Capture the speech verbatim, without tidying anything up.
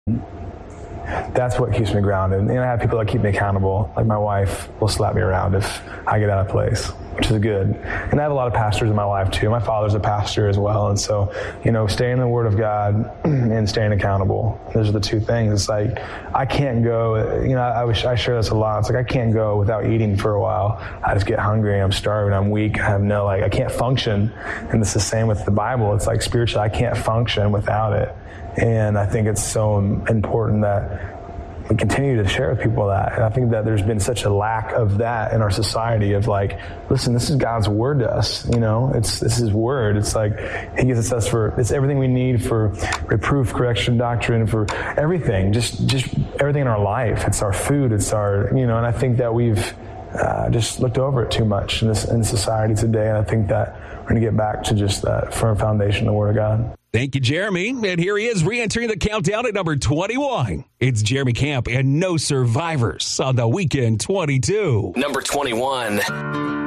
That's what keeps me grounded. And I have people that keep me accountable. Like my wife will slap me around if I get out of place, which is good. And I have a lot of pastors in my life too. My father's a pastor as well. And so, you know, staying in the Word of God and staying accountable, those are the two things. It's like, I can't go, you know, I wish I share this a lot. It's like, I can't go without eating for a while. I just get hungry, I'm starving, I'm weak, I have no, like, I can't function. And it's the same with the Bible. It's like spiritually, I can't function without it. And I think it's so important that we continue to share with people that. And I think that there's been such a lack of that in our society of like, listen, this is God's word to us, you know, it's, this is His word. It's like, He gives us for, it's everything we need for reproof, correction, doctrine, for everything, just, just everything in our life. It's our food, it's our, you know, and I think that we've uh, just looked over it too much in this, in society today. And I think that we're going to get back to just that firm foundation, the Word of God. Thank you, Jeremy. And here he is re-entering the countdown at number twenty-one. It's Jeremy Camp and No Survivors on the Weekend twenty-two. Number twenty-one.